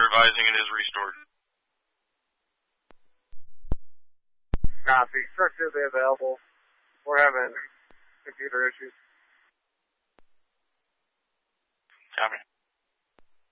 they're advising it is restored. Copy. Truck should be available. We're having computer issues. Copy.